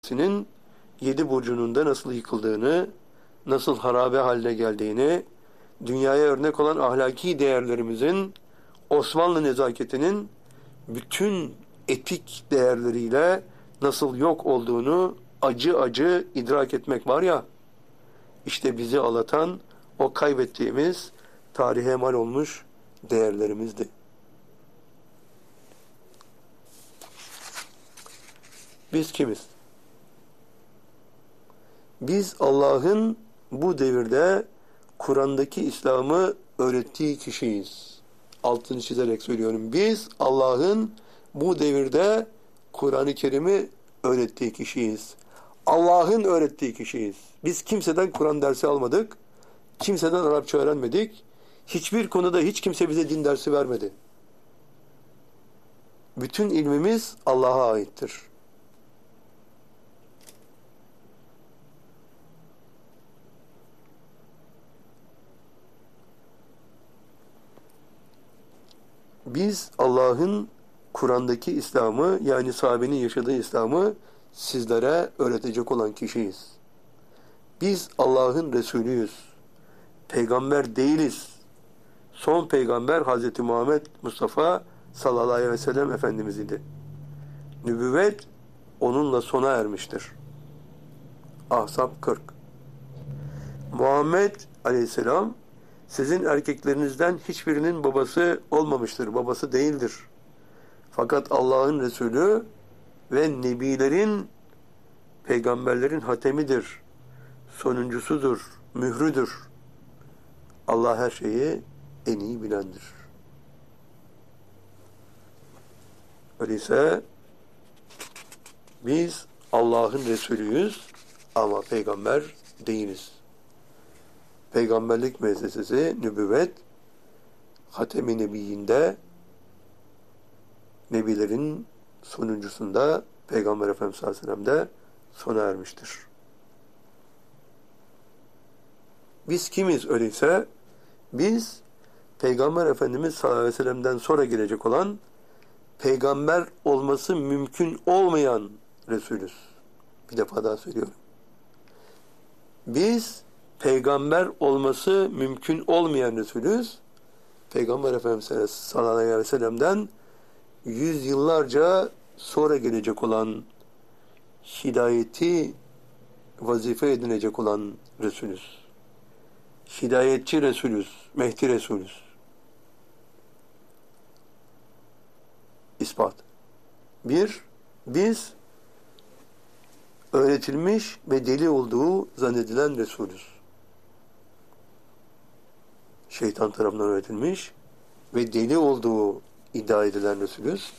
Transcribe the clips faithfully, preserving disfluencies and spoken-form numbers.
Sinin yedi burcunun da nasıl yıkıldığını, nasıl harabe haline geldiğini, dünyaya örnek olan ahlaki değerlerimizin, Osmanlı nezaketinin bütün etik değerleriyle nasıl yok olduğunu acı acı idrak etmek var ya, işte bizi ağlatan o kaybettiğimiz tarihe mal olmuş değerlerimizdi. Biz kimiz? Biz Allah'ın bu devirde Kur'an'daki İslam'ı öğrettiği kişiyiz. Altını çizerek söylüyorum. Biz Allah'ın bu devirde Kur'an-ı Kerim'i öğrettiği kişiyiz. Allah'ın öğrettiği kişiyiz. Biz kimseden Kur'an dersi almadık. Kimseden Arapça öğrenmedik. Hiçbir konuda hiç kimse bize din dersi vermedi. Bütün ilmimiz Allah'a aittir. Biz Allah'ın Kur'an'daki İslam'ı, yani sahabenin yaşadığı İslam'ı sizlere öğretecek olan kişiyiz. Biz Allah'ın Resulüyüz. Peygamber değiliz. Son peygamber Hazreti Muhammed Mustafa sallallahu aleyhi ve sellem Efendimiz idi. Nübüvvet onunla sona ermiştir. Ahzab kırk. Muhammed aleyhisselam sizin erkeklerinizden hiçbirinin babası olmamıştır, babası değildir. Fakat Allah'ın Resulü ve Nebilerin, peygamberlerin hatemidir, sonuncusudur, mührüdür. Allah her şeyi en iyi bilendir. Öyleyse biz Allah'ın Resulüyüz ama peygamber değiliz. Peygamberlik müessesesi, nübüvvet, Hatem-i Nebiyyinde, Nebilerin sonuncusunda Peygamber Efendimiz sallallahu aleyhi ve sellem'de sona ermiştir. Biz kimiz öyleyse? Biz Peygamber Efendimiz sallallahu aleyhi ve sellem'den sonra gelecek olan, peygamber olması mümkün olmayan Resulüz. Bir defa daha söylüyorum. Biz peygamber olması mümkün olmayan Resulüz. Peygamber Efendimiz sallallahu aleyhi ve sellem'den yüzyıllarca sonra gelecek olan, hidayeti vazife edinecek olan Resulüz. Hidayetçi Resulüz, Mehdi Resulüz. İspat. Bir, biz öğretilmiş ve deli olduğu zannedilen Resulüz. Şeytan tarafından öğretilmiş ve deli olduğu iddia edilen Resulüz.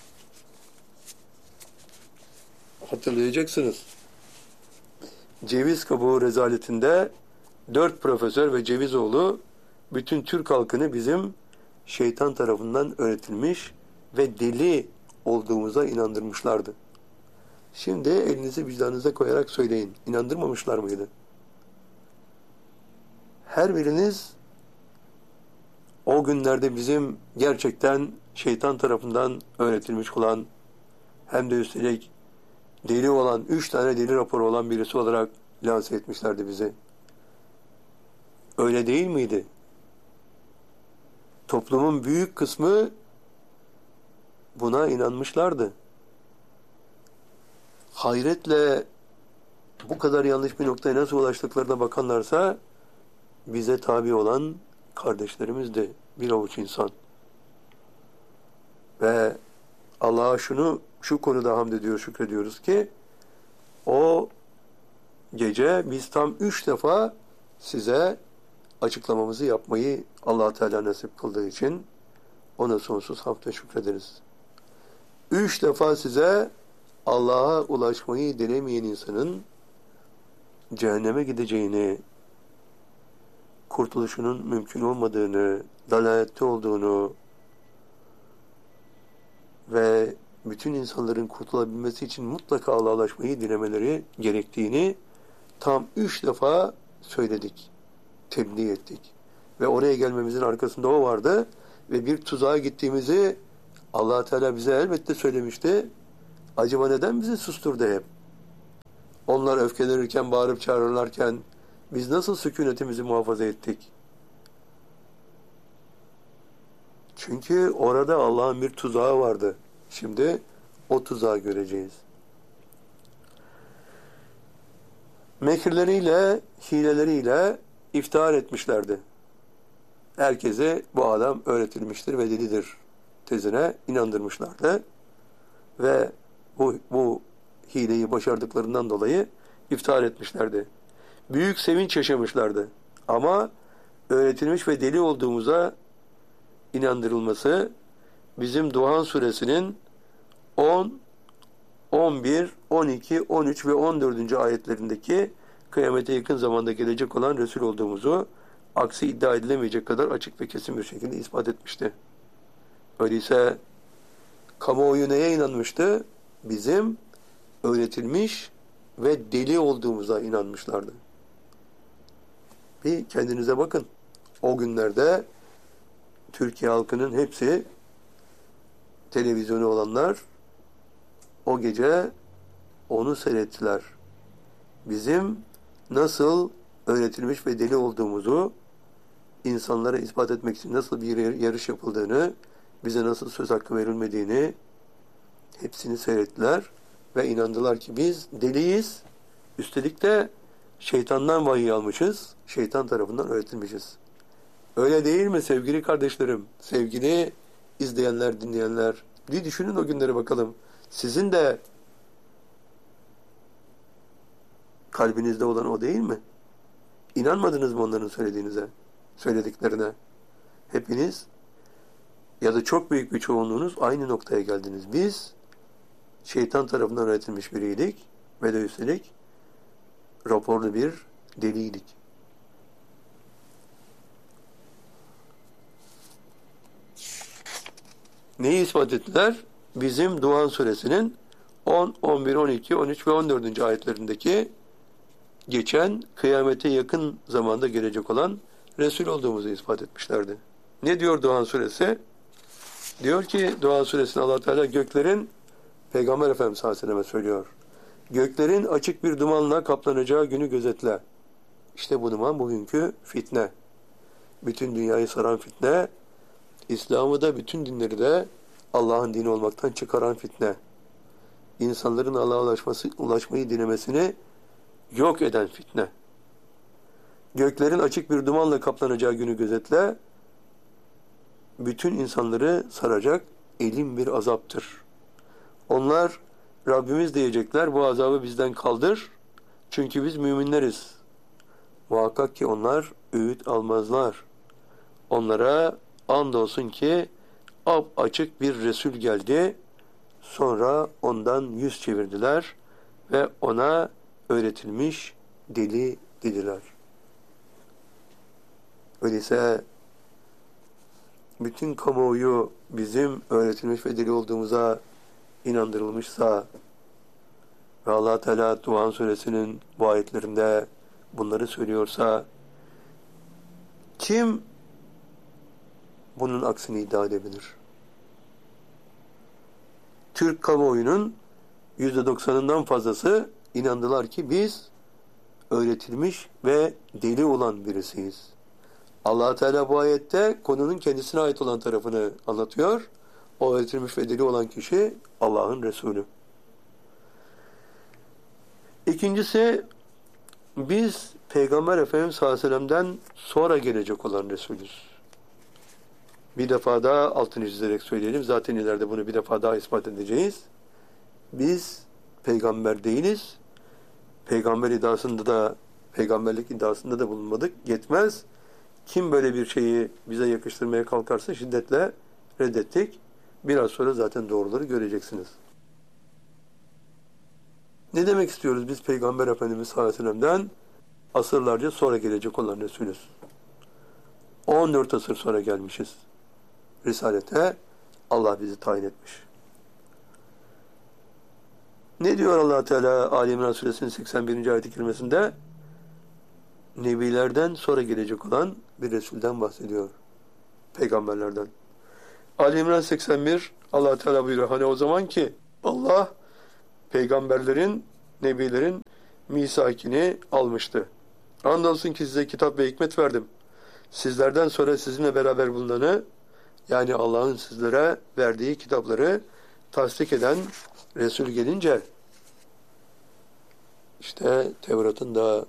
Hatırlayacaksınız. Ceviz kabuğu rezaletinde dört profesör ve Cevizoğlu bütün Türk halkını bizim şeytan tarafından öğretilmiş ve deli olduğumuza inandırmışlardı. Şimdi elinizi vicdanınıza koyarak söyleyin. İnandırmamışlar mıydı? Her biriniz o günlerde bizim gerçekten şeytan tarafından öğretilmiş olan, hem de üstelik deli olan, üç tane deli raporu olan birisi olarak lanse etmişlerdi bizi. Öyle değil miydi? Toplumun büyük kısmı buna inanmışlardı. Hayretle bu kadar yanlış bir noktaya nasıl ulaştıklarına bakanlarsa bize tabi olan kardeşlerimiz de bir avuç insan. Ve Allah'a şunu, şu konuda hamd ediyor, şükrediyoruz ki o gece biz tam üç defa size açıklamamızı yapmayı Allah Teala nasip kıldığı için ona sonsuz hamd ve şükrederiz. Üç defa size Allah'a ulaşmayı dilemeyen insanın cehenneme gideceğini, kurtuluşunun mümkün olmadığını, dalalette olduğunu ve bütün insanların kurtulabilmesi için mutlaka Allah'a ulaşmayı dilemeleri gerektiğini tam üç defa söyledik, tebliğ ettik. Ve oraya gelmemizin arkasında o vardı ve bir tuzağa gittiğimizi Allah Teala bize elbette söylemişti. Acaba neden bizi susturdu hep? Onlar öfkelenirken, bağırıp çağırırlarken biz nasıl sükunetimizi muhafaza ettik? Çünkü orada Allah'ın bir tuzağı vardı. Şimdi o tuzağı göreceğiz. Mekirleriyle, hileleriyle iftihar etmişlerdi. Herkese bu adam öğretilmiştir ve delidir tezine inandırmışlardı. Ve bu, bu hileyi başardıklarından dolayı iftihar etmişlerdi. Büyük sevinç yaşamışlardı. Ama öğretilmiş ve deli olduğumuza inandırılması bizim Duhan suresinin on, on bir, on iki, on üç ve on dördüncü ayetlerindeki kıyamete yakın zamanda gelecek olan Resul olduğumuzu aksi iddia edilemeyecek kadar açık ve kesin bir şekilde ispat etmişti. Öyleyse kamuoyu neye inanmıştı? Bizim öğretilmiş ve deli olduğumuza inanmışlardı. Bir kendinize bakın. O günlerde Türkiye halkının hepsi, televizyonu olanlar, o gece onu seyrettiler. Bizim nasıl öğretilmiş ve deli olduğumuzu, insanlara ispat etmek için nasıl bir yarış yapıldığını, bize nasıl söz hakkı verilmediğini hepsini seyrettiler ve inandılar ki biz deliyiz. Üstelik de şeytandan vahiy almışız, şeytan tarafından öğretilmişiz. Öyle değil mi sevgili kardeşlerim, sevgili izleyenler, dinleyenler? Bir düşünün o günleri bakalım. Sizin de kalbinizde olan o değil mi? İnanmadınız mı onların söylediğinize, söylediklerine? Hepiniz ya da çok büyük bir çoğunluğunuz aynı noktaya geldiniz. Biz şeytan tarafından öğretilmiş biriydik ve de üstelik raporlu bir deliydik. Neyi ispat ettiler? Bizim Duhan suresinin on, on bir, on iki, on üç ve on dördüncü ayetlerindeki geçen kıyamete yakın zamanda gelecek olan Resul olduğumuzu ispat etmişlerdi. Ne diyor Duhan suresi? Diyor ki Duhan suresinde Allah Teala göklerin, Peygamber Efendimiz sallallahu aleyhi ve sellem söylüyor. Göklerin açık bir dumanla kaplanacağı günü gözetle. İşte bu duman bugünkü fitne. Bütün dünyayı saran fitne, İslam'ı da bütün dinleri de Allah'ın dini olmaktan çıkaran fitne. İnsanların Allah'a ulaşması, ulaşmayı dilemesini yok eden fitne. Göklerin açık bir dumanla kaplanacağı günü gözetle, bütün insanları saracak elim bir azaptır. Onlar Rabbimiz diyecekler, bu azabı bizden kaldır, çünkü biz müminleriz. Muhakkak ki onlar öğüt almazlar. Onlara andolsun ki ap açık bir Resul geldi, sonra ondan yüz çevirdiler ve ona öğretilmiş deli dediler. Öyleyse bütün kamuoyu bizim öğretilmiş ve deli olduğumuza inandırılmışsa ve Allah Teala Duhan suresinin bu ayetlerinde bunları söylüyorsa, kim bunun aksini iddia edebilir? Türk kamuoyunun yüzde doksanından fazlası inandılar ki biz öğretilmiş ve deli olan birisiyiz. Allah Teala bu ayette konunun kendisine ait olan tarafını anlatıyor. O öğretilmiş ve deli olan kişi Allah'ın Resulü. İkincisi, biz Peygamber Efendimiz sallallahu aleyhi ve sellem'den sonra gelecek olan Resulüz. Bir defa daha altını çizerek söyleyelim. Zaten ileride bunu bir defa daha ispat edeceğiz. Biz peygamber değiliz. Peygamber iddiasında da, peygamberlik iddiasında da bulunmadık. Yetmez. Kim böyle bir şeyi bize yakıştırmaya kalkarsa şiddetle reddettik. Biraz sonra zaten doğruları göreceksiniz. Ne demek istiyoruz biz Peygamber Efendimiz sallallahu aleyhi ve sellem'den asırlarca sonra gelecek olan Resulüz. on dört asır sonra gelmişiz. Risalete Allah bizi tayin etmiş. Ne diyor Allah Teala Ali İmran suresinin seksen birinci ayet-i kerimesinde? Nebilerden sonra gelecek olan bir Resul'den bahsediyor. Peygamberlerden. Ali İmran seksen bir Allah Teala buyuruyor. Hani o zaman ki Allah peygamberlerin, nebilerin misakini almıştı. Andolsun ki size kitap ve hikmet verdim. Sizlerden sonra sizinle beraber bulunanı, yani Allah'ın sizlere verdiği kitapları tasdik eden Resul gelince, işte Tevrat'ın da,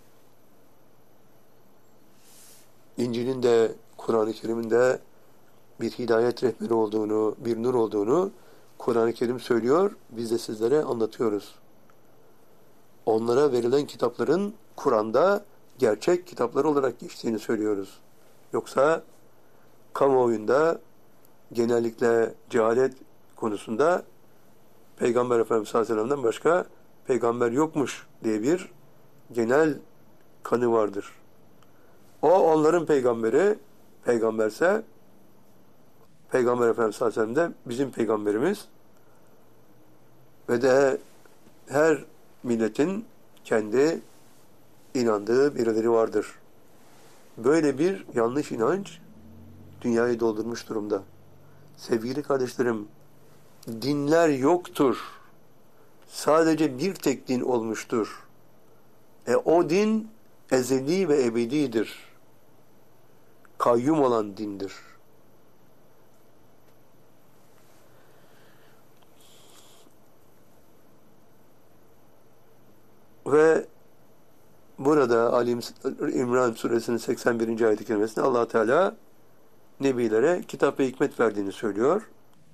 İncil'in de, Kur'an-ı Kerim'in de bir hidayet rehberi olduğunu, bir nur olduğunu Kur'an-ı Kerim söylüyor, biz de sizlere anlatıyoruz. Onlara verilen kitapların Kur'an'da gerçek kitaplar olarak geçtiğini söylüyoruz. Yoksa kamuoyunda genellikle cehalet konusunda Peygamber Efendimiz sallallahu aleyhi ve sellem'den başka peygamber yokmuş diye bir genel kanı vardır. O onların peygamberi, peygamberse Peygamber Efendimiz sallallahu aleyhi ve sellem de bizim peygamberimiz ve de her milletin kendi inandığı birileri vardır. Böyle bir yanlış inanç dünyayı doldurmuş durumda. Sevgili kardeşlerim, dinler yoktur. Sadece bir tek din olmuştur. E o din ezeli ve ebedidir. Kayyum olan dindir. Ve burada Ali İmran suresinin seksen birinci ayet-i kerimesinde Allah Teala nebilere kitap ve hikmet verdiğini söylüyor.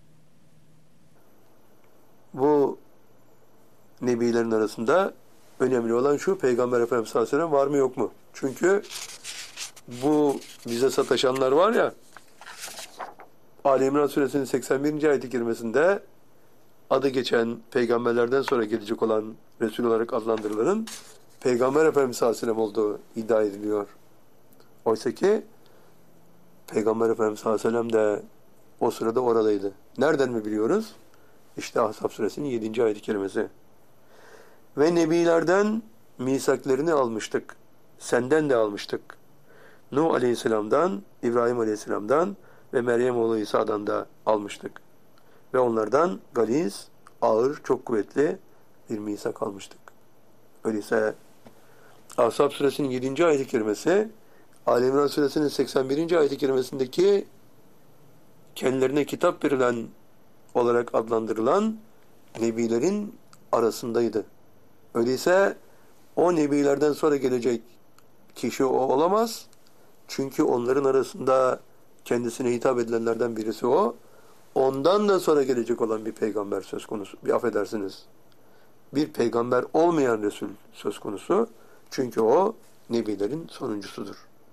Bu nebilerin arasında önemli olan şu: Peygamber Efendimiz sallallahu aleyhi ve sellem var mı yok mu? Çünkü bu bize sataşanlar var ya, Ali İmran suresinin seksen birinci ayet-i kerimesinde adı geçen peygamberlerden sonra gelecek olan Resul olarak adlandırılanın Peygamber Efendimiz sallallahu aleyhi ve sellem olduğu iddia ediliyor. Oysa ki Peygamber Efendimiz sallallahu aleyhi ve sellem de o sırada oradaydı. Nereden mi biliyoruz? İşte Ahzab suresinin yedinci ayet-i kerimesi. Ve nebilerden misaklerini almıştık. Senden de almıştık. Nuh aleyhisselamdan, İbrahim aleyhisselamdan ve Meryem oğlu İsa'dan da almıştık. Ve onlardan galiz, ağır, çok kuvvetli bir misak almıştık. Öyleyse Ahzab suresinin yedinci ayet-i kerimesi, Ali İmran suresinin seksen birinci ayet-i kerimesindeki kendilerine kitap verilen olarak adlandırılan nebilerin arasındaydı. Öyleyse o nebilerden sonra gelecek kişi o olamaz. Çünkü onların arasında kendisine hitap edilenlerden birisi o. Ondan da sonra gelecek olan bir peygamber söz konusu. Bir affedersiniz. Bir peygamber olmayan Resul söz konusu. Çünkü o nebilerin sonuncusudur.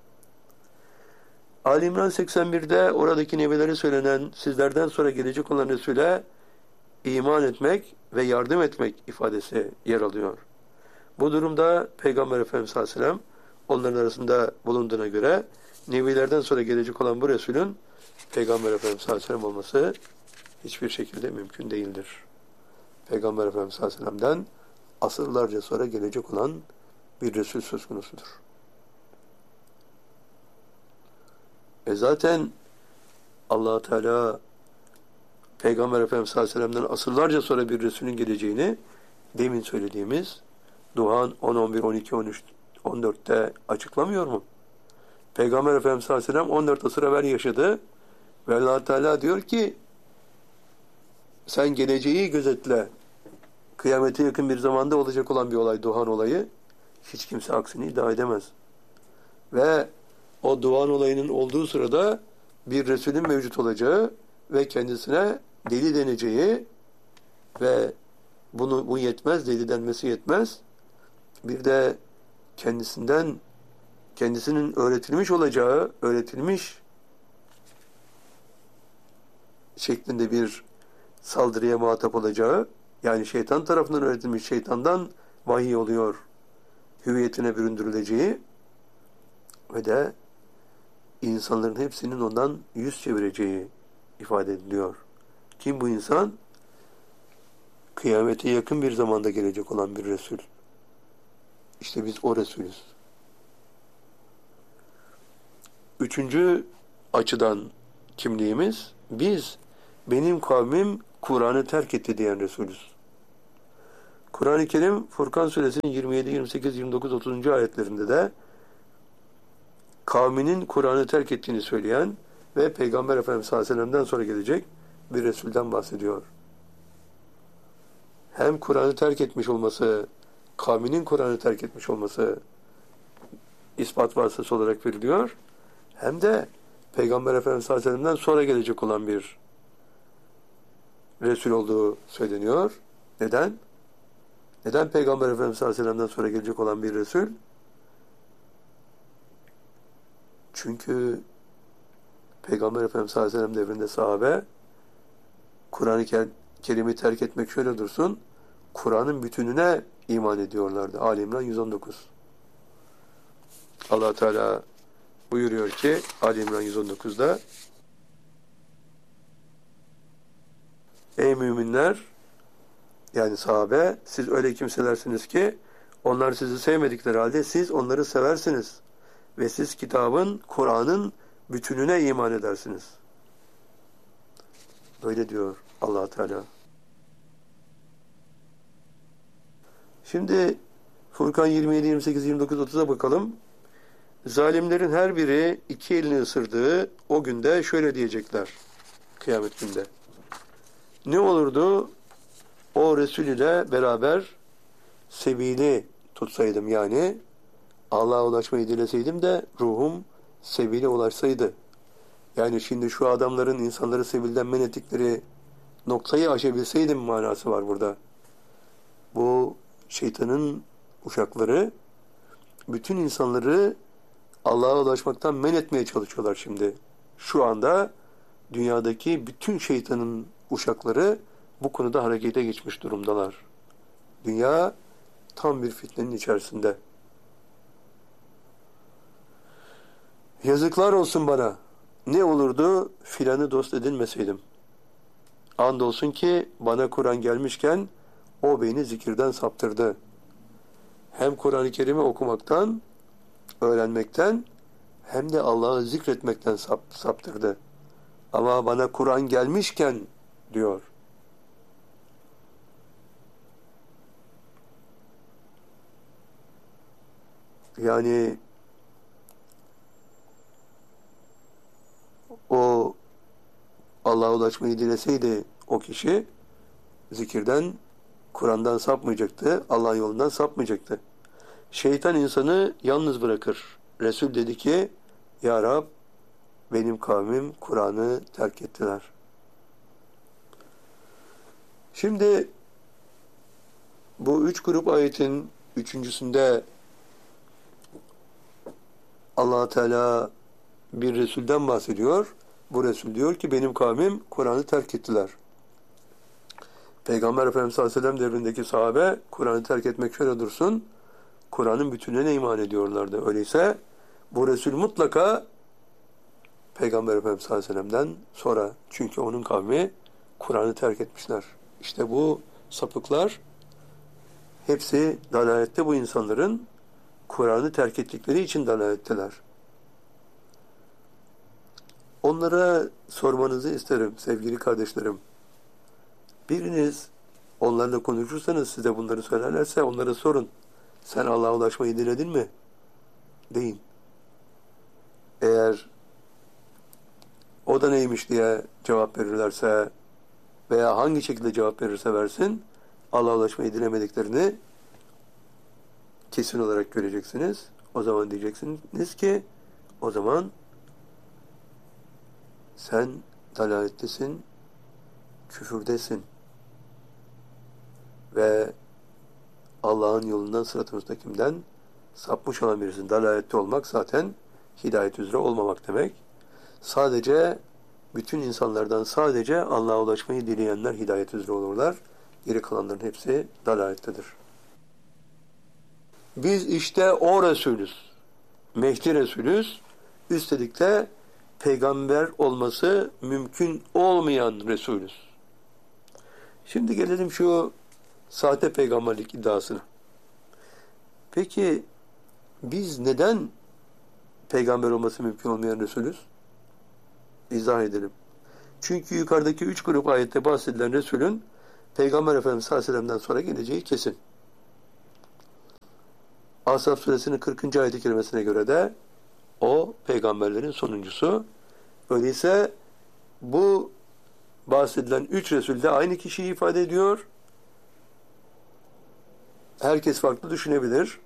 Ali İmran seksen birde oradaki nebilere söylenen sizlerden sonra gelecek olan Resul'e iman etmek ve yardım etmek ifadesi yer alıyor. Bu durumda Peygamber Efendimiz sallallahu aleyhi ve sellem onların arasında bulunduğuna göre nebilerden sonra gelecek olan bu Resul'ün Peygamber Efendimiz sallallahu aleyhi ve sellem olması hiçbir şekilde mümkün değildir. Peygamber Efendimiz sallallahu aleyhi ve sellem'den asırlarca sonra gelecek olan bir Resul söz konusudur. E zaten Allah Teala Peygamber Efendimiz sallallahu aleyhi ve sellem'den asırlarca sonra bir Resulün geleceğini demin söylediğimiz Duhan on, on bir, on iki, on üç, on dörtte açıklamıyor mu? Peygamber Efendimiz sallallahu aleyhi ve sellem on dört asır evvel yaşadı ve Allah Teala diyor ki sen geleceği gözetle. Kıyamete yakın bir zamanda olacak olan bir olay, Duhan olayı. Hiç kimse aksini iddia edemez. Ve o Duhan olayının olduğu sırada bir Resulün mevcut olacağı ve kendisine deli deneceği ve bunu bu yetmez, deli denmesi yetmez. Bir de kendisinden kendisinin öğretilmiş olacağı, öğretilmiş şeklinde bir saldırıya muhatap olacağı, yani şeytan tarafından öğretilmiş, şeytandan vahiy oluyor, hüviyetine büründürüleceği ve de insanların hepsinin ondan yüz çevireceği ifade ediliyor. Kim bu insan? Kıyamete yakın bir zamanda gelecek olan bir Resul. İşte biz o Resulüz. Üçüncü açıdan kimliğimiz, biz benim kavmim Kur'an'ı terk etti diyen Resulüz. Kur'an-ı Kerim Furkan Suresinin yirmi yedi, yirmi sekiz, yirmi dokuz, otuzuncu ayetlerinde de kavminin Kur'an'ı terk ettiğini söyleyen ve Peygamber Efendimiz sallallahu aleyhi ve sellem'den sonra gelecek bir Resul'den bahsediyor. Hem Kur'an'ı terk etmiş olması, kavminin Kur'an'ı terk etmiş olması ispat vasıtası olarak veriliyor. Hem de Peygamber Efendimiz sallallahu aleyhi ve sellem'den sonra gelecek olan bir Resul olduğu söyleniyor. Neden? Neden Peygamber Efendimiz sallallahu aleyhi ve sellem'den sonra gelecek olan bir Resul? Çünkü Peygamber Efendimiz sallallahu aleyhi ve sellem devrinde sahabe Kur'an-ı Kerim'i terk etmek şöyle dursun, Kur'an'ın bütününe iman ediyorlardı. Ali İmran yüz on dokuz. Allah Teala buyuruyor ki Ali İmran yüz on dokuzda ey müminler, yani sahabe, siz öyle kimselersiniz ki onlar sizi sevmedikleri halde siz onları seversiniz ve siz kitabın, Kur'an'ın bütününe iman edersiniz. Böyle diyor Allah Teala. Şimdi Furkan yirmi yedi, yirmi sekiz, yirmi dokuz, otuza bakalım. Zalimlerin her biri iki elini ısırdığı o günde şöyle diyecekler. Kıyamet günde. Ne olurdu? O Resul ile beraber sebili tutsaydım, yani Allah'a ulaşmayı dileseydim de ruhum sebile ulaşsaydı. Yani şimdi şu adamların insanları sebilden men ettikleri noktayı aşabilseydim manası var burada. Bu şeytanın uşakları bütün insanları Allah'a ulaşmaktan men etmeye çalışıyorlar şimdi. Şu anda dünyadaki bütün şeytanın uşakları bu konuda harekete geçmiş durumdalar. Dünya tam bir fitnenin içerisinde. Yazıklar olsun bana. Ne olurdu filanı dost edinmeseydim. Andolsun ki bana Kur'an gelmişken o beni zikirden saptırdı. Hem Kur'an-ı Kerim'i okumaktan, öğrenmekten hem de Allah'ı zikretmekten sap, saptırdı. Ama bana Kur'an gelmişken diyor. Yani o Allah'a ulaşmayı dileseydi o kişi zikirden, Kur'an'dan sapmayacaktı, Allah'ın yolundan sapmayacaktı. Şeytan insanı yalnız bırakır. Resul dedi ki, Ya Rab, benim kavmim Kur'an'ı terk ettiler. Şimdi bu üç grup ayetin üçüncüsünde Allah Teala bir Resul'den bahsediyor. Bu Resul diyor ki benim kavmim Kur'an'ı terk ettiler. Peygamber Efendimiz sallallahu aleyhi ve sellem devrindeki sahabe Kur'an'ı terk etmek şöyle dursun, Kur'an'ın bütününe iman ediyorlardı. Öyleyse bu Resul mutlaka Peygamber Efendimiz sallallahu aleyhi ve sellem'den sonra, çünkü onun kavmi Kur'an'ı terk etmişler. İşte bu sapıklar hepsi dalalette, bu insanların Kur'an'ı terk ettikleri için dalaletteler. Onlara sormanızı isterim sevgili kardeşlerim. Biriniz onlarla konuşursanız, size bunları söylerlerse onlara sorun. Sen Allah'a ulaşmayı diledin mi? Deyin. Eğer o da neymiş diye cevap verirlerse veya hangi şekilde cevap verirse versin, Allah'a ulaşmayı dilemediklerini kesin olarak göreceksiniz. O zaman diyeceksiniz ki o zaman sen dalalettesin, küfürdesin ve Allah'ın yolundan, sırat-ı müstakimden sapmış olan birisin. Dalalette olmak zaten hidayet üzere olmamak demek. Sadece bütün insanlardan sadece Allah'a ulaşmayı dileyenler hidayet üzere olurlar. Geri kalanların hepsi dalalettedir. Biz işte o Resulüz. Mehdi Resulüz. Üstelik de peygamber olması mümkün olmayan Resulüz. Şimdi gelelim şu sahte peygamberlik iddiasına. Peki biz neden peygamber olması mümkün olmayan Resulüz? İzah edelim. Çünkü yukarıdaki üç grup ayette bahsedilen Resulün Peygamber Efendimiz sallallahu aleyhi ve sellem'den sonra geleceği kesin. Ashab suresinin kırkıncı ayet-i kerimesine göre de o peygamberlerin sonuncusu. Öyleyse bu bahsedilen üç Resul de aynı kişiyi ifade ediyor. Herkes farklı düşünebilir.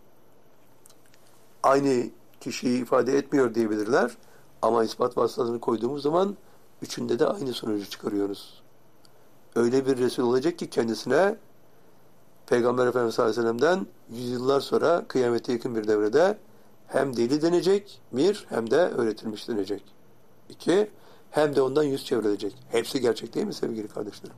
Aynı kişiyi ifade etmiyor diyebilirler. Ama ispat vasıtasını koyduğumuz zaman üçünde de aynı sonucu çıkarıyoruz. Öyle bir Resul olacak ki kendisine Peygamber Efendimiz sallallahu aleyhi ve sellem'den yüzyıllar sonra kıyamete yakın bir devrede hem deli denecek, bir, hem de öğretilmiş denecek. İki, hem de ondan yüz çevrilecek. Hepsi gerçek değil mi sevgili kardeşlerim?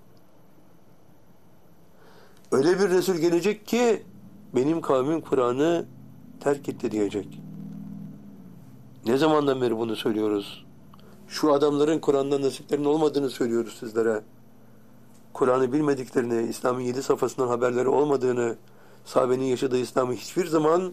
Öyle bir Resul gelecek ki benim kavmim Kur'an'ı terk etti diyecek. Ne zamandan beri bunu söylüyoruz? Şu adamların Kur'an'dan nasiplerinin olmadığını söylüyoruz sizlere. Kur'an'ı bilmediklerini, İslam'ın yedi safhasından haberleri olmadığını, sahabenin yaşadığı İslam'ı hiçbir zaman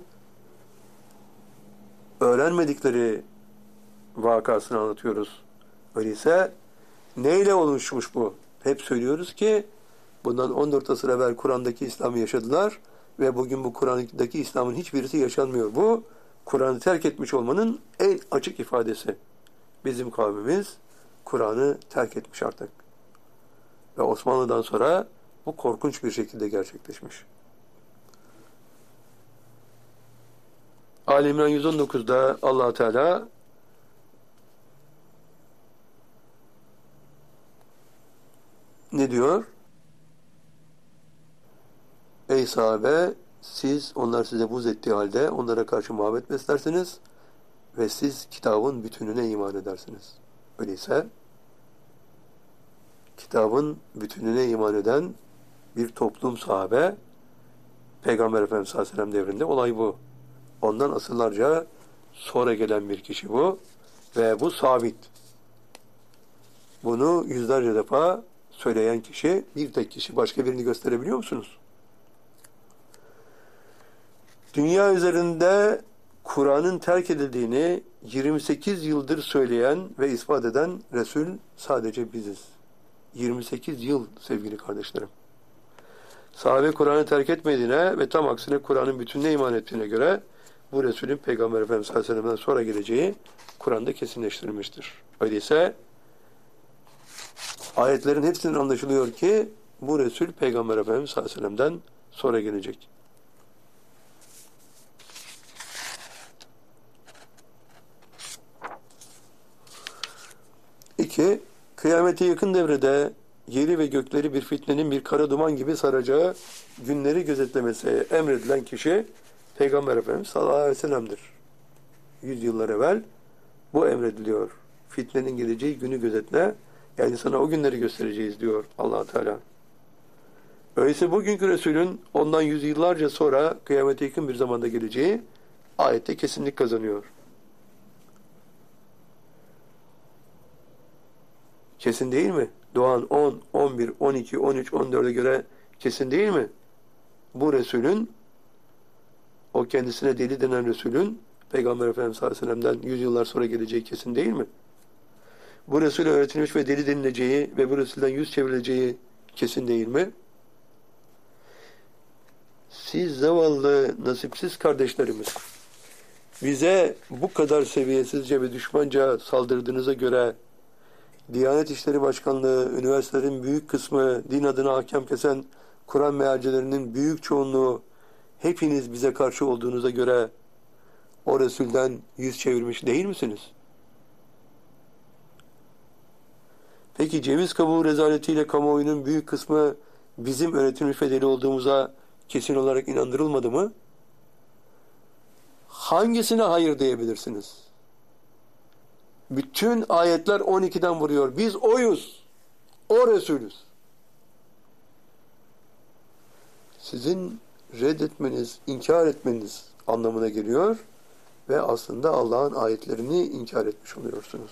öğrenmedikleri vakasını anlatıyoruz. Öyleyse neyle oluşmuş bu? Hep söylüyoruz ki bundan on dört asır evvel Kur'an'daki İslam'ı yaşadılar ve bugün bu Kur'an'daki İslam'ın hiçbirisi yaşanmıyor. Bu Kur'an'ı terk etmiş olmanın en açık ifadesi. Bizim kavmimiz Kur'an'ı terk etmiş artık. Ve Osmanlı'dan sonra bu korkunç bir şekilde gerçekleşmiş. Ali İmran yüz on dokuzda Allah Teala ne diyor? Ey sahabe, siz onlar size buz ettiği halde onlara karşı muhabbet beslersiniz ve siz kitabın bütününe iman edersiniz. Öyleyse kitabın bütününe iman eden bir toplum sahabe, Peygamber Efendimiz sallallahu aleyhi ve sellem devrinde olay bu. Ondan asırlarca sonra gelen bir kişi bu ve bu sabit. Bunu yüzlerce defa söyleyen kişi, bir tek kişi. Başka birini gösterebiliyor musunuz? Dünya üzerinde Kur'an'ın terk edildiğini yirmi sekiz yıldır söyleyen ve ispat eden Resul sadece biziz. yirmi sekiz yıl sevgili kardeşlerim. Sahabe Kur'an'ı terk etmediğine ve tam aksine Kur'an'ın bütününe iman ettiğine göre bu Resulün Peygamber Efendimiz sallallahu aleyhi ve sellem'den sonra geleceği Kur'an'da kesinleştirilmiştir. Öyleyse ayetlerin hepsinden anlaşılıyor ki bu Resul Peygamber Efendimiz sallallahu aleyhi ve sellem'den sonra gelecek. İki, kıyamete yakın devrede yeri ve gökleri bir fitnenin bir kara duman gibi saracağı günleri gözetlemesi emredilen kişi Peygamber Efendimiz sallallahu aleyhi ve sellem'dir. Yüzyıllar evvel bu emrediliyor. Fitnenin geleceği günü gözetle, yani sana o günleri göstereceğiz diyor Allah Teala. Öyleyse bugünkü Resulün ondan yüzyıllarca sonra kıyamete yakın bir zamanda geleceği ayette kesinlik kazanıyor. Kesin değil mi? Doğan on, on bir, on iki, on üç, on dörde göre kesin değil mi? Bu Resulün, o kendisine deli denen Resulün Peygamber Efendimiz sallallahu aleyhi ve sellem'den yüzyıllar sonra geleceği kesin değil mi? Bu Resul'e öğretilmiş ve deli denileceği ve bu Resul'den yüz çevrileceği kesin değil mi? Siz zavallı, nasipsiz kardeşlerimiz, bize bu kadar seviyesizce ve düşmanca saldırdığınıza göre Diyanet İşleri Başkanlığı, üniversitelerin büyük kısmı, din adına hakem kesen Kur'an mealcilerinin büyük çoğunluğu, hepiniz bize karşı olduğunuza göre o Resul'den yüz çevirmiş değil misiniz? Peki ceviz kabuğu rezaletiyle kamuoyunun büyük kısmı bizim öğretilmiş ve deli olduğumuza kesin olarak inandırılmadı mı? Hangisine hayır diyebilirsiniz? Bütün ayetler on ikiden vuruyor. Biz oyuz. O Resulüz. Sizin reddetmeniz, inkar etmeniz anlamına geliyor ve aslında Allah'ın ayetlerini inkar etmiş oluyorsunuz.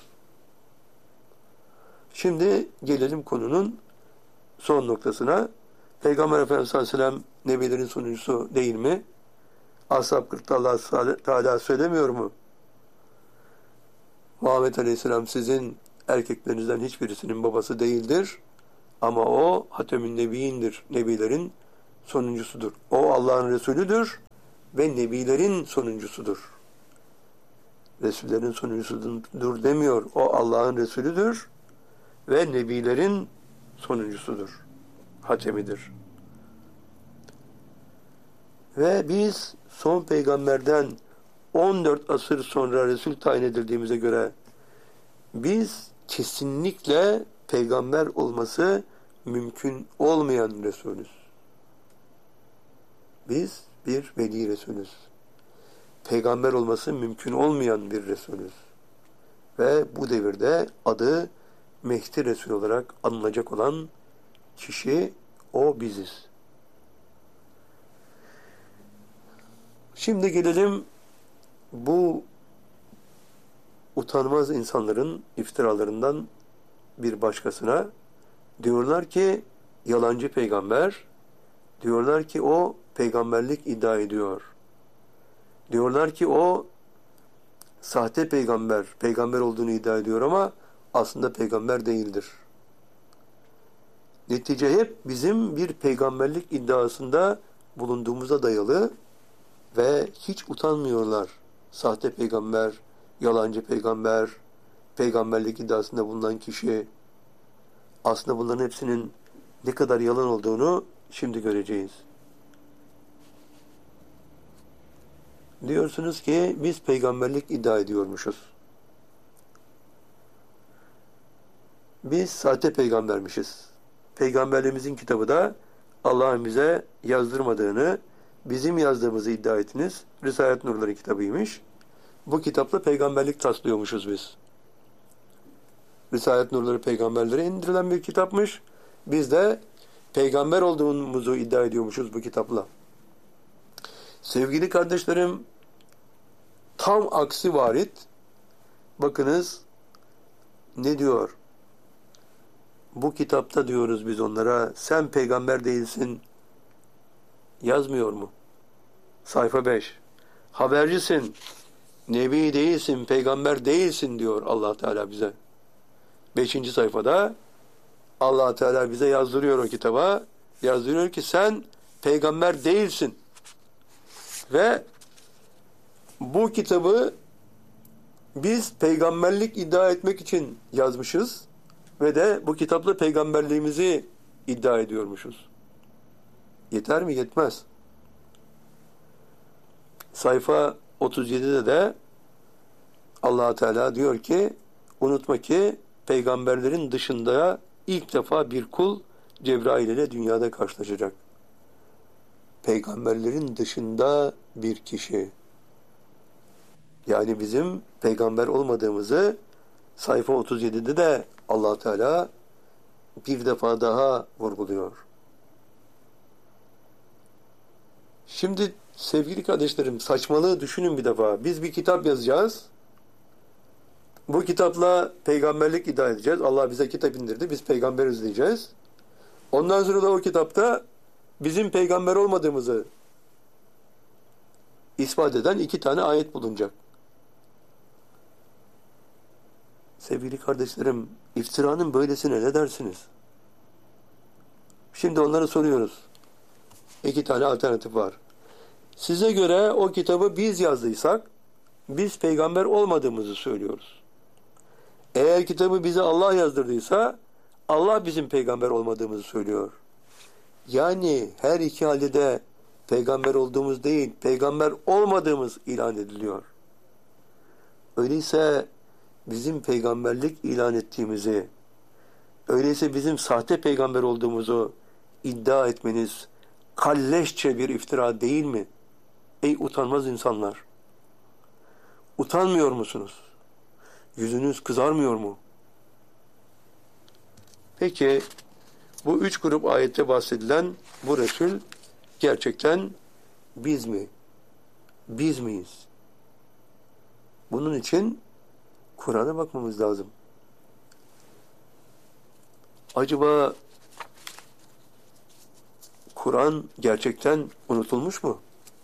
Şimdi gelelim konunun son noktasına. Peygamber Efendimiz sallallahu aleyhi ve sellem nebilerin sonuncusu değil mi? Ashab kırkta Allah Teala söylemiyor mu? Muhammed Aleyhisselam sizin erkeklerinizden hiçbirisinin babası değildir. Ama o Hatemün Nebiyyindir. Nebilerin sonuncusudur. O Allah'ın Resulüdür ve Nebilerin sonuncusudur. Resullerin sonuncusudur demiyor. O Allah'ın Resulüdür ve Nebilerin sonuncusudur. Hatemidir. Ve biz son peygamberden on dört asır sonra Resul tayin edildiğimize göre biz kesinlikle peygamber olması mümkün olmayan Resulüz. Biz bir veli Resulüz. Peygamber olması mümkün olmayan bir Resulüz. Ve bu devirde adı Mehdi Resul olarak anılacak olan kişi o biziz. Şimdi gelelim bu utanmaz insanların iftiralarından bir başkasına. Diyorlar ki yalancı peygamber, diyorlar ki o peygamberlik iddia ediyor. Diyorlar ki o sahte peygamber, peygamber olduğunu iddia ediyor ama aslında peygamber değildir. Netice hep bizim bir peygamberlik iddiasında bulunduğumuza dayalı ve hiç utanmıyorlar. Sahte peygamber, yalancı peygamber, peygamberlik iddiasında bulunan kişi. Aslında bunların hepsinin ne kadar yalan olduğunu şimdi göreceğiz. Diyorsunuz ki biz peygamberlik iddia ediyormuşuz. Biz sahte peygambermişiz. Peygamberliğimizin kitabı da Allah'ın bize yazdırmadığını, bizim yazdığımızı iddia ettiniz. Risalet Nurları kitabıymış. Bu kitapla peygamberlik taslıyormuşuz biz. Risalet Nurları peygamberlere indirilen bir kitapmış. Biz de peygamber olduğumuzu iddia ediyormuşuz bu kitapla. Sevgili kardeşlerim, tam aksi varit. Bakınız ne diyor? Bu kitapta diyoruz biz onlara, sen peygamber değilsin yazmıyor mu? Sayfa beş. Habercisin, nebi değilsin, peygamber değilsin diyor Allah Teala bize. Beşinci sayfada Allah Teala bize yazdırıyor o kitaba. Yazdırıyor ki sen peygamber değilsin. Ve bu kitabı biz peygamberlik iddia etmek için yazmışız ve de bu kitapla peygamberliğimizi iddia ediyormuşuz. Yeter mi? Yetmez. Sayfa otuz yedide de Allah Teala diyor ki unutma ki peygamberlerin dışında ilk defa bir kul Cebrail ile dünyada karşılaşacak. Peygamberlerin dışında bir kişi. Yani bizim peygamber olmadığımızı sayfa otuz yedide de Allah Teala bir defa daha vurguluyor. Şimdi sevgili kardeşlerim, saçmalığı düşünün bir defa. Biz bir kitap yazacağız. Bu kitapla peygamberlik iddia edeceğiz. Allah bize kitap indirdi. Biz peygamberiz diyeceğiz. Ondan sonra da o kitapta bizim peygamber olmadığımızı ispat eden iki tane ayet bulunacak. Sevgili kardeşlerim, iftiranın böylesine ne dersiniz? Şimdi onlara soruyoruz. İki tane alternatif var. Size göre o kitabı biz yazdıysak, biz peygamber olmadığımızı söylüyoruz. Eğer kitabı bize Allah yazdırdıysa, Allah bizim peygamber olmadığımızı söylüyor. Yani her iki halde de peygamber olduğumuz değil, peygamber olmadığımız ilan ediliyor. Öyleyse bizim peygamberlik ilan ettiğimizi, öyleyse bizim sahte peygamber olduğumuzu iddia etmeniz kalleşçe bir iftira değil mi? Ey utanmaz insanlar! Utanmıyor musunuz? Yüzünüz kızarmıyor mu? Peki, bu üç grup ayette bahsedilen bu Resul gerçekten biz mi? Biz miyiz? Bunun için Kur'an'a bakmamız lazım. Acaba Kur'an gerçekten unutulmuş mu?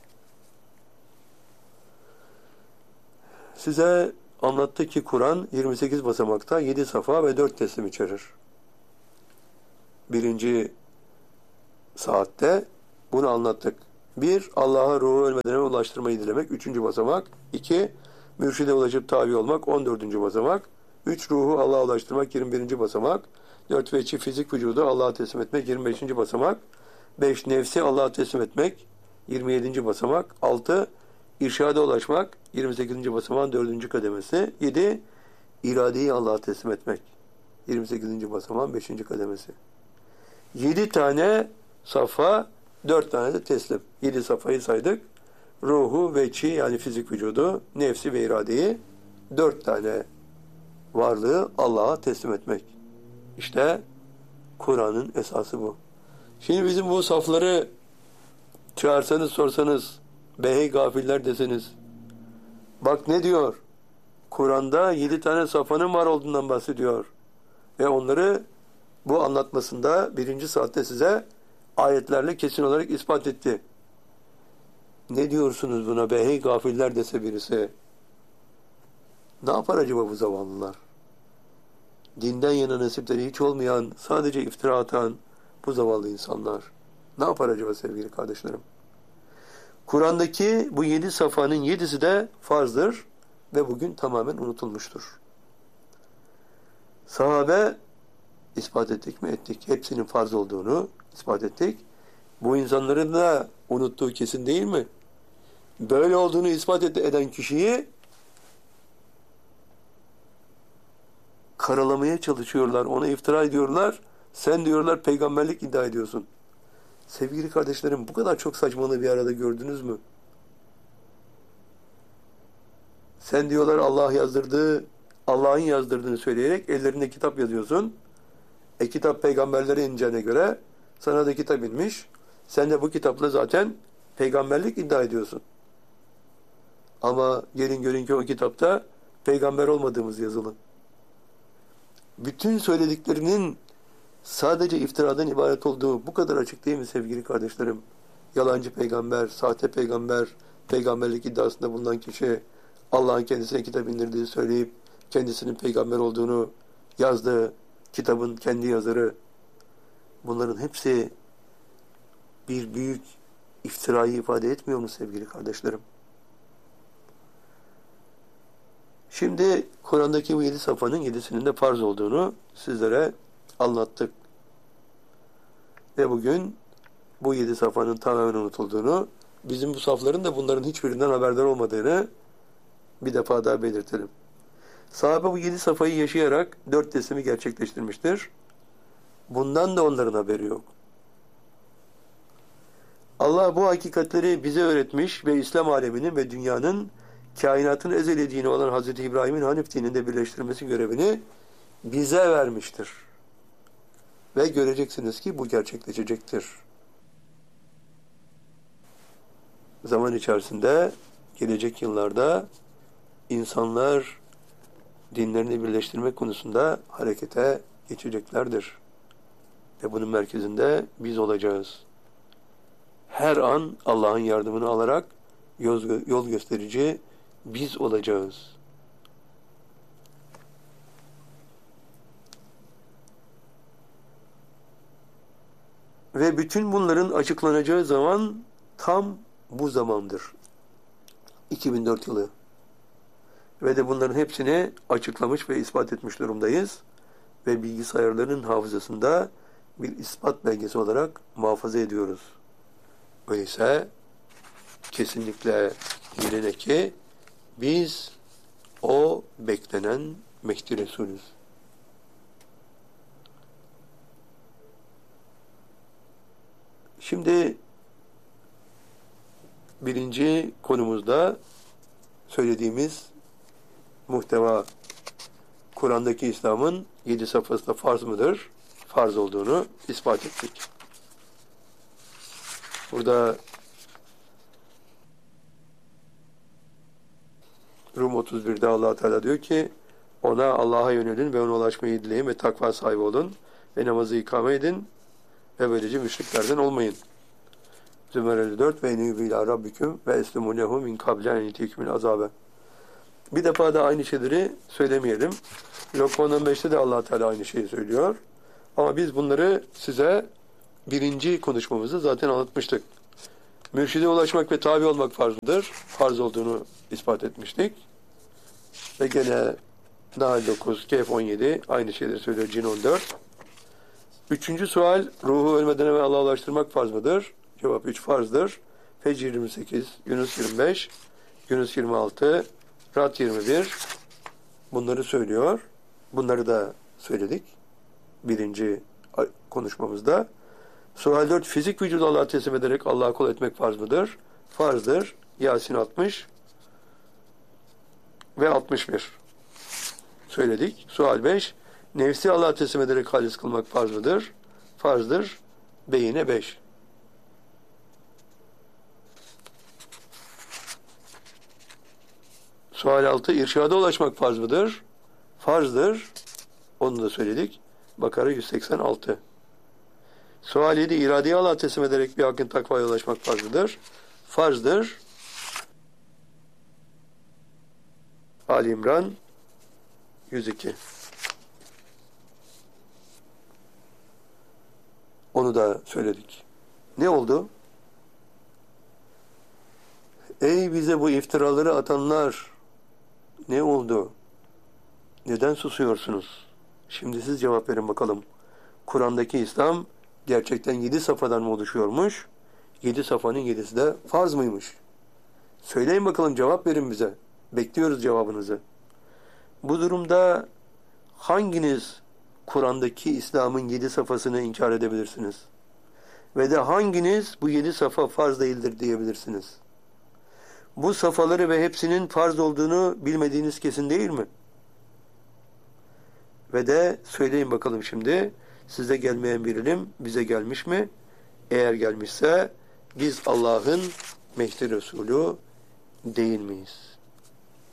Size anlattı ki Kur'an yirmi sekiz basamakta yedi safa ve dört teslim içerir. birinci saatte bunu anlattık. Bir, Allah'a ruhu ölmeden evvel ulaştırmayı dilemek. Üçüncü basamak. İki, mürşide ulaşıp tabi olmak. On dördüncü basamak. Üç, ruhu Allah'a ulaştırmak. Yirmi birinci basamak. Dört ve çift fizik vücudu Allah'a teslim etmek. Yirmi beşinci basamak. Beş, nefsi Allah'a teslim etmek. Yirmi yedinci basamak. Altı, irşada ulaşmak. Yirmi sekizinci basamağın dördüncü kademesi. Yedi, iradeyi Allah'a teslim etmek. Yirmi sekizinci basamağın beşinci kademesi. Yedi tane safa, dört tane de teslim. Yedi safayı saydık. Ruhu, veçi yani fizik vücudu, nefsi ve iradeyi, dört tane varlığı Allah'a teslim etmek. İşte Kur'an'ın esası bu. Şimdi bizim bu safları çağırsanız sorsanız, behey gafiller deseniz, bak ne diyor? Kur'an'da yedi tane safanın var olduğundan bahsediyor. Ve onları bu anlatmasında birinci saatte size ayetlerle kesin olarak ispat etti. Ne diyorsunuz buna be hey gafiller dese birisi? Ne yapar acaba bu zavallılar? Dinden yana nasipleri hiç olmayan, sadece iftira atan bu zavallı insanlar. Ne yapar acaba sevgili kardeşlerim? Kur'an'daki bu yedi safanın yedisi de farzdır ve bugün tamamen unutulmuştur. Sahabe ispat ettik mi? Ettik. Hepsinin farz olduğunu ispat ettik. Bu insanların da unuttuğu kesin değil mi? Böyle olduğunu ispat eden kişiyi karalamaya çalışıyorlar. Ona iftira ediyorlar. Sen diyorlar peygamberlik iddia ediyorsun. Sevgili kardeşlerim bu kadar çok saçmalığı bir arada gördünüz mü? Sen diyorlar Allah yazdırdığı, Allah'ın yazdırdığını söyleyerek ellerinde kitap yazıyorsun. E kitap peygamberlere ineceğine göre sana da kitap inmiş. Sen de bu kitapla zaten peygamberlik iddia ediyorsun. Ama gelin görün ki o kitapta peygamber olmadığımız yazılı. Bütün söylediklerinin sadece iftiradan ibaret olduğu bu kadar açık değil mi sevgili kardeşlerim? Yalancı peygamber, sahte peygamber, peygamberlik iddiasında bulunan kişi Allah'ın kendisine kitap indirdiğini söyleyip kendisinin peygamber olduğunu yazdığı kitabın kendi yazarı. Bunların hepsi bir büyük iftirayı ifade etmiyor mu sevgili kardeşlerim? Şimdi Kur'an'daki bu yedi safanın yedisinin de farz olduğunu sizlere anlattık. Ve bugün bu yedi safanın tamamen unutulduğunu, bizim bu safların da bunların hiçbirinden haberdar olmadığını bir defa daha belirtelim. Sahabe bu yedi safayı yaşayarak dört teslimi gerçekleştirmiştir. Bundan da onların haberi yok. Allah bu hakikatleri bize öğretmiş ve İslam aleminin ve dünyanın kainatın ezeli dini olan Hazreti İbrahim'in Hanif dininde birleştirmesi görevini bize vermiştir. Ve göreceksiniz ki bu gerçekleşecektir. Zaman içerisinde, gelecek yıllarda insanlar dinlerini birleştirmek konusunda harekete geçeceklerdir. Ve bunun merkezinde biz olacağız. Her an Allah'ın yardımını alarak yol gösterici biz olacağız. Ve bütün bunların açıklanacağı zaman tam bu zamandır. iki bin dört yılı. Ve de bunların hepsini açıklamış ve ispat etmiş durumdayız. Ve bilgisayarların hafızasında bir ispat belgesi olarak muhafaza ediyoruz. Öyleyse kesinlikle bilene ki biz o beklenen Mehdi Resulüz. Şimdi birinci konumuzda söylediğimiz muhteva Kur'an'daki İslam'ın yedi safhası da farz mıdır? Farz olduğunu ispat ettik. Burada Rum otuz birde Allah Teala diyor ki ona Allah'a yönelin ve ona ulaşmayı dileyin ve takva sahibi olun ve namazı ikame edin ve böylece müşriklerden olmayın. Zümer elli dört ve enîbû ilâ rabbiküm ve eslimû lehu min kable en yetikumul azâbe. Bir defa da aynı şeyleri söylemeyelim. Lokman on beşte de Allah Teala aynı şeyi söylüyor. Ama biz bunları size birinci konuşmamızda zaten anlatmıştık. Mürşide ulaşmak ve tabi olmak farz mıdır? Farz olduğunu ispat etmiştik. Ve gene Nahl dokuz, Kehf on yedi aynı şeyleri söylüyor, Cin on dört. Üçüncü sual, ruhu ölmeden evvel Allah'a ulaştırmak farz mıdır? Cevap üç farzdır. Fecr yirmi sekiz, Yunus yirmi beş, Yunus yirmi altı, Rad yirmi bir bunları söylüyor. Bunları da söyledik birinci konuşmamızda. Sual dört, fizik vücudu Allah'a teslim ederek Allah'a kul etmek farz mıdır? Farzdır. Yasin altmış ve altmış bir söyledik. Sual beş, nefsi Allah'a teslim ederek halis kılmak farz mıdır? Farzdır. Beyine beş. Sual altı, irşada ulaşmak farz mıdır? Farzdır. Onu da söyledik. Bakara yüz seksen altı. Sual yedi, iradeyi Allah'a teslim ederek bir hakkın takvaya ulaşmak farz mıdır? Farzdır. Ali İmran yüz iki. Onu da söyledik. Ne oldu? Ey bize bu iftiraları atanlar! Ne oldu? Neden susuyorsunuz? Şimdi siz cevap verin bakalım. Kur'an'daki İslam gerçekten yedi safhadan mı oluşuyormuş? Yedi safhanın yedisi de farz mıymış? Söyleyin bakalım, cevap verin bize. Bekliyoruz cevabınızı. Bu durumda hanginiz Kur'an'daki İslam'ın yedi safhasını inkar edebilirsiniz? Ve de hanginiz bu yedi safa farz değildir diyebilirsiniz? Bu safhaları ve hepsinin farz olduğunu bilmediğiniz kesin değil mi? Ve de söyleyin bakalım şimdi, size gelmeyen bir ilim bize gelmiş mi? Eğer gelmişse biz Allah'ın Mehdi Resulü değil miyiz?